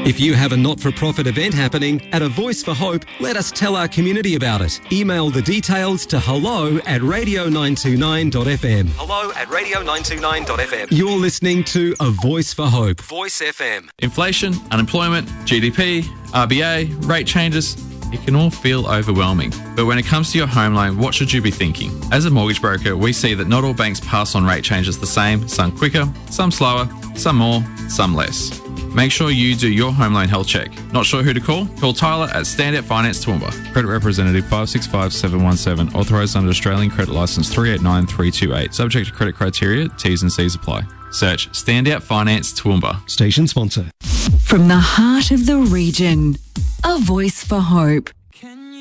If you have a not-for-profit event happening at A Voice for Hope, let us tell our community about it. Email the details to hello@radio929.fm. hello@radio929.fm. You're listening to A Voice for Hope. Voice FM. Inflation, unemployment, GDP, RBA, rate changes, it can all feel overwhelming. But when it comes to your home loan, what should you be thinking? As a mortgage broker, we see that not all banks pass on rate changes the same, some quicker, some slower, some more, some less. Make sure you do your home loan health check. Not sure who to call? Call Tyler at Standout Finance Toowoomba. Credit representative 565717, authorised under Australian Credit Licence 389328. Subject to credit criteria, T's and C's apply. Search Standout Finance Toowoomba. Station sponsor. From the heart of the region, A Voice for Hope.